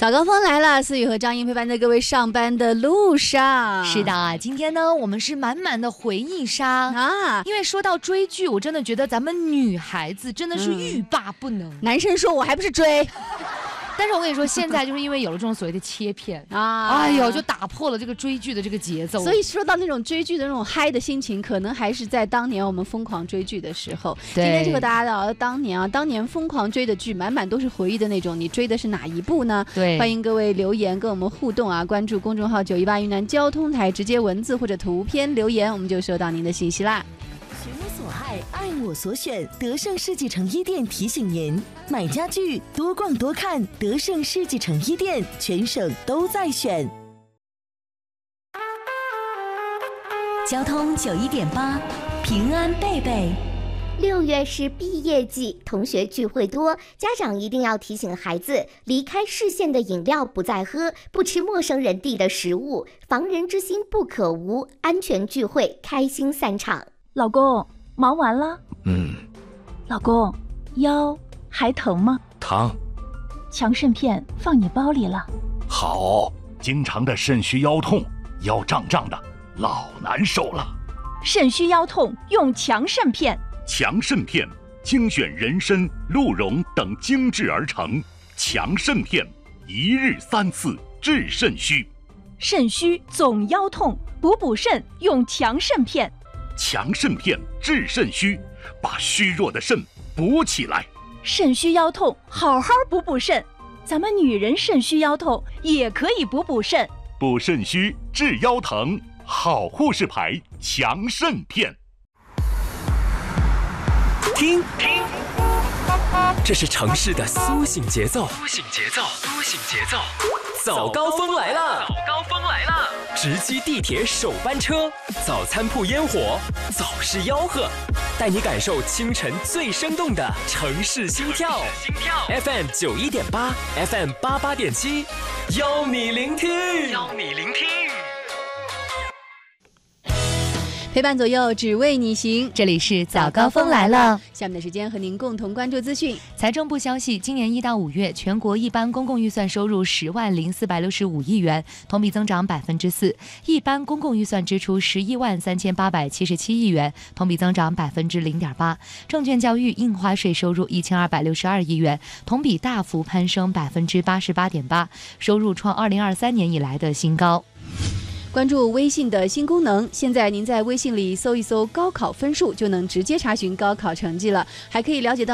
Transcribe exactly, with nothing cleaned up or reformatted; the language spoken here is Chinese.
早高峰来了，思雨和张英陪伴在各位上班的路上。 是的，今天呢，我们是满满的回忆杀啊！因为说到追剧，我真的觉得咱们女孩子真的是欲罢不能。嗯、 男生说我还不是追。 但是我跟你说，现在就是因为有了这种所谓的切片啊，哎呦，就打破了这个追剧的这个节奏。 所以说到那种追剧的那种嗨的心情，可能还是在当年我们疯狂追剧的时候。今天就和大家聊当年啊，当年疯狂追的剧，满满都是回忆的那种。你追的是哪一部呢？ 对， 欢迎各位留言跟我们互动啊！关注公众号九一八云南交通台，直接文字或者图片留言，我们就收到您的信息啦。 寻我所爱，爱我所选，德胜世纪城一店提醒您：买家具多逛多看，德胜世纪城一店全省都在选。 交通九一点八，平安贝贝。 六月是毕业季，同学聚会多，家长一定要提醒孩子离开视线的饮料不再喝，不吃陌生人递的食物，防人之心不可无，安全聚会，开心散场。 老公，忙完了？ 嗯。 老公，腰还疼吗？ 疼。 强肾片放你包里了。 好，经常的肾虚腰痛，腰胀胀的，老难受了。 肾虚腰痛用强肾片。 强肾片精选人参、鹿茸等精制而成，强肾片一日三次治肾虚。 肾虚总腰痛，补补肾用强肾片。 强肾片治肾虚，把虚弱的肾补起来。 肾虚腰痛，好好补补肾。咱们女人肾虚腰痛也可以补补肾。 补肾虚治腰疼，好护士牌强肾片。 听听，这是城市的苏醒节奏。苏醒节奏，苏醒节奏。早高峰来了，早高峰来了！直击地铁首班车，早餐铺烟火，早市吆喝，带你感受清晨最生动的城市心跳。心跳 F M 九一点八 ，F M 八八点七，邀你聆听，邀你聆听。 陪伴左右，只为你行。 这里是早高峰来了。 下面的时间和您共同关注资讯。 财政部消息，今年一到五月，全国一般公共预算收入十万零四百六十五亿元，同比增长百分之四；一般公共预算支出十一万三千八百七十七亿元，同比增长百分之零点八；证券交易印花税收入一千二百六十二亿元，同比大幅攀升百分之八十八点八，收入创二零二三年以来的新高。 关注微信的新功能，现在您在微信里搜一搜高考分数，就能直接查询高考成绩了，还可以了解到